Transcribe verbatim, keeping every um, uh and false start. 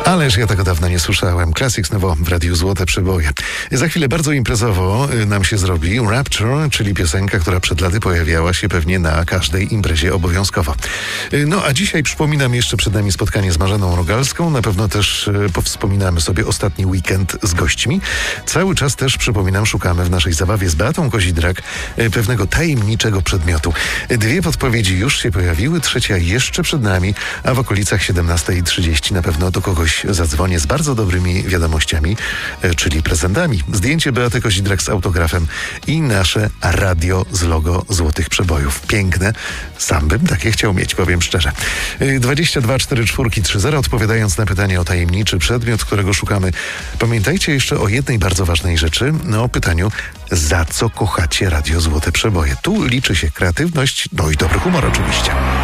Ależ ja tego dawno nie słyszałem. Classics Nowo w Radiu Złote Przeboje. Za chwilę bardzo imprezowo nam się zrobi Rapture, czyli piosenka, która przed laty pojawiała się pewnie na każdej imprezie obowiązkowo. No a dzisiaj przypominam, jeszcze przed nami spotkanie z Marzeną Rogalską. Na pewno też powspominamy sobie ostatni weekend z gośćmi. Cały czas też, przypominam, szukamy w naszej zabawie z Beatą Kozidrak pewnego tajemniczego przedmiotu. Dwie podpowiedzi już się pojawiły, trzecia jeszcze przed nami, a w okolicach siedemnasta trzydzieści na pewno do kogoś zadzwonię z bardzo dobrymi wiadomościami, czyli prezentami. Zdjęcie Beaty Kozidrak z autografem i nasze radio z logo Złotych Przebojów. Piękne. Sam bym takie chciał mieć, powiem szczerze. dwadzieścia dwa czterdzieści cztery trzydzieści, odpowiadając na pytanie o tajemniczy przedmiot, którego szukamy, pamiętajcie jeszcze o jednej bardzo ważnej rzeczy, no o pytaniu, za co kochacie Radio Złote Przeboje. Tu liczy się kreatywność, no i dobry humor oczywiście.